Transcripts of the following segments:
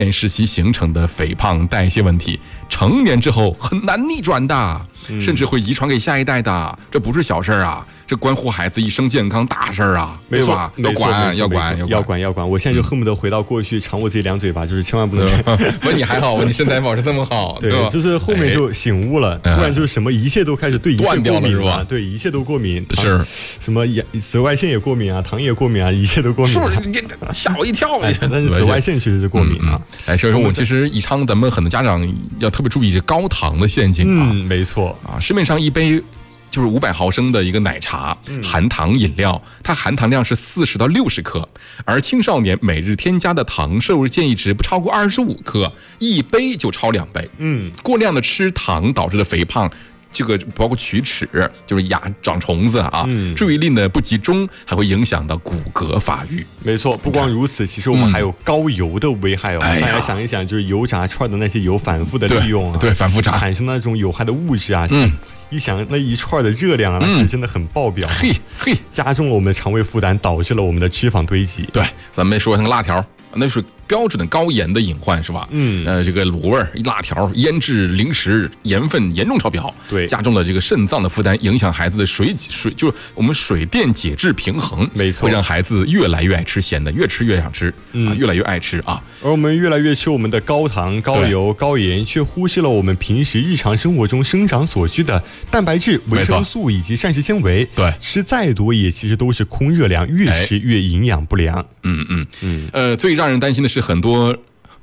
时期形成的肥胖代谢问题，成年之后很难逆转的，甚至会遗传给下一代的，这不是小事啊，这关乎孩子一生健康大事啊，对吧？要管！ 我现在就恨不得回到过去，尝我自己两嘴巴，就是千万不能。 问你还好，你身材保持这么好， 对，就是后面就醒悟了，突然就是什么一切都开始对一切过敏了，对一切都过敏， 是什么紫外线也过敏啊，糖也过敏啊，一切都过敏， 是不是？吓我一跳！ 但是紫外线确实是过敏啊。 所以说我其实宜昌咱们很多家长要特别注意这高糖的陷阱啊。 没错啊，市面上一杯就是500毫升的一个奶茶，含糖饮料，它含糖量是40到60克，而青少年每日添加的糖摄入建议值不超过25克，一杯就超2倍。过量的吃糖导致的肥胖。这个包括龋齿，就是长虫子啊，注意力呢不集中，还会影响到骨骼发育。 没错，不光如此，其实我们还有高油的危害哦。大家想一想，就是油炸串的那些油反复的利用啊， 对，反复炸产生那种有害的物质啊，一想那一串的热量啊，那是真的很爆表，加重了我们的肠胃负担，导致了我们的脂肪堆积。 对，咱们说那个辣条，那是标准的高盐的隐患是吧？这个卤味、辣条、腌制零食盐分严重超标， 对， 加重了这个肾脏的负担，影响孩子的就是我们水电解质平衡， 没错， 会让孩子越来越爱吃咸的，越吃越想吃啊，越来越爱吃啊。 而我们越来越吃我们的高糖、高油、高盐，却忽视了我们平时日常生活中生长所需的蛋白质、维生素以及膳食纤维。 对， 吃再多也其实都是空热量，越吃越营养不良。 最让人担心的是很多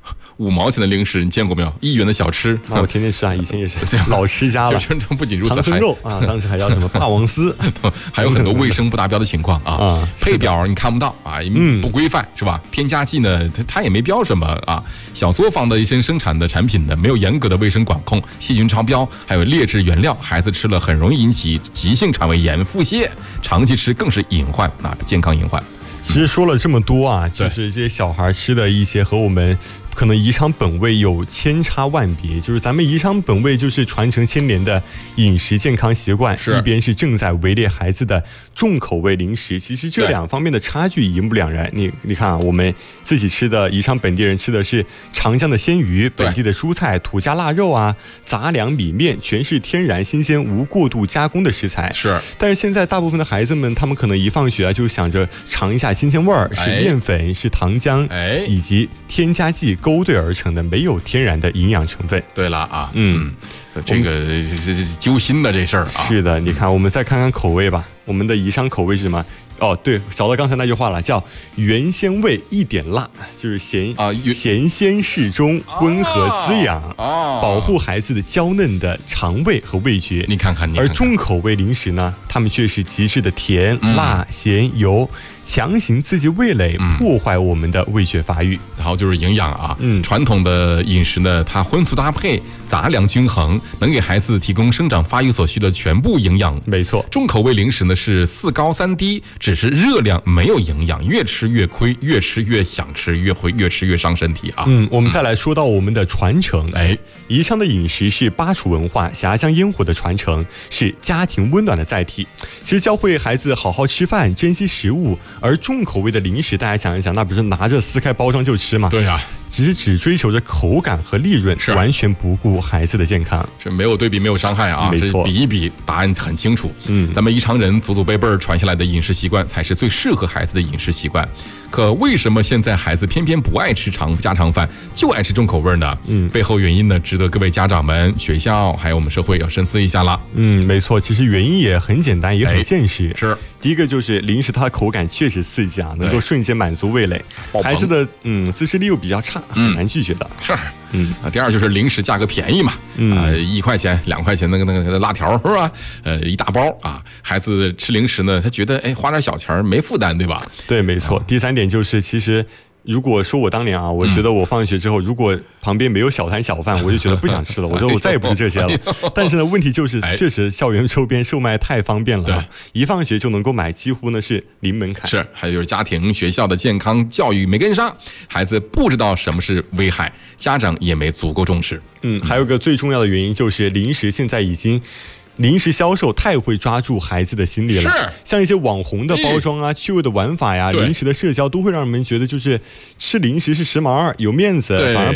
5毛钱的零食，你见过没有？1元的小吃， 我天天吃啊，以前也是老吃家了。 不仅如此， 唐僧肉啊，当时还叫什么霸王丝， 还有很多卫生不达标的情况啊。配表你看不到啊，不规范是吧？添加剂呢，它也没标什么啊。小作坊的一些生产的产品呢，没有严格的卫生管控，细菌超标，还有劣质原料，孩子吃了很容易引起急性肠胃炎、腹泻，长期吃更是隐患啊，健康隐患。 其实说了这么多啊，就是这些小孩吃的一些和我们可能宜昌本味有千差万别，就是咱们宜昌本味就是传承1000年的饮食健康习惯，一边是正在围猎孩子的重口味零食，其实这两方面的差距一目了然。你看啊，我们自己吃的宜昌本地人吃的是长江的鲜鱼、本地的蔬菜、土家腊肉啊、杂粮米面，全是天然新鲜无过度加工的食材。但是现在大部分的孩子们，他们可能一放学啊就想着尝一下新鲜味儿，是面粉、是糖浆，以及添加剂勾兑而成的没有天然的营养成分。 对了啊，这个揪心的这事儿啊。 是的，你看，我们再看看口味吧。我们的宜昌口味是什么？哦，对，少了刚才那句话了，叫原鲜味一点辣，就是咸鲜适中，温和滋养，保护孩子的娇嫩的肠胃和味觉。 你看看， 而重口味零食呢，它们却是极致的甜、辣、咸、油，强行刺激味蕾，破坏我们的味觉发育。 然后就是营养啊，传统的饮食呢，它荤素搭配，杂粮均衡，能给孩子提供生长发育所需的全部营养。 没错， 重口味零食呢是4高3低，只是热量没有营养，越吃越亏，越吃越想吃，越吃越伤身体啊。 我们再来说到我们的传承。宜昌的饮食是巴楚文化、峡江烟火的传承，是家庭温暖的载体。其实教会孩子好好吃饭，珍惜食物，而重口味的零食，大家想一想，那不是拿着撕开包装就吃吗？ 对啊， 只追求着口感和利润，完全不顾孩子的健康。 这没有对比，没有伤害啊。 没错， 比一比，答案很清楚。咱们宜昌人祖祖辈辈传下来的饮食习惯，才是最适合孩子的饮食习惯。可为什么现在孩子偏偏不爱吃家常饭，就爱吃重口味呢？背后原因呢，值得各位家长们、学校还有我们社会要深思一下了。 没错，其实原因也很简单，也很现实。 是， 第一个就是零食它的口感确实刺激啊，能够瞬间满足味蕾。孩子的自制力又比较差，很难拒绝的。 是。第二就是零食价格便宜嘛，1块钱、2块钱那个辣条是吧？一大包啊，孩子吃零食呢，他觉得花点小钱没负担，对吧？ 对，没错。第三点就是，其实如果说我当年啊，我觉得我放学之后，如果旁边没有小摊小贩，我就觉得不想吃了，我说我再也不吃这些了。但是呢，问题就是确实校园周边售卖太方便了，一放学就能够买，几乎呢是零门槛。 是，还有就是家庭学校的健康教育没跟上，孩子不知道什么是危害，家长也没足够重视。 还有个最重要的原因就是零食现在已经零食销售太会抓住孩子的心理了。 是， 像一些网红的包装啊、趣味的玩法呀、零食的社交，都会让人们觉得就是吃零食是时髦、有面子，反而